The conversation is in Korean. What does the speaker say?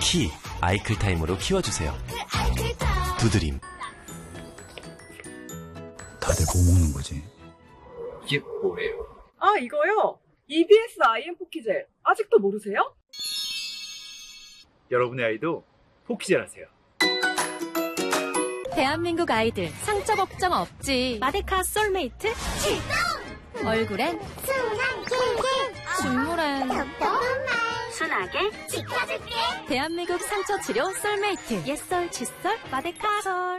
키 아이클타임으로 키워주세요. 두드림. 다들 뭐 먹는 거지? 이게 뭐예요? 아, 이거요? EBS IM 포키젤. 아직도 모르세요? 여러분의 아이도 포키젤 하세요. 대한민국 아이들 상처 걱정 없지. 마데카 솔메이트 출동! 얼굴엔 순한 꿀꿀, 눈물엔 순하게 지켜줄게. 대한민국 상처 치료 솔메이트. 옛설, 칫솔, 마데카 솔.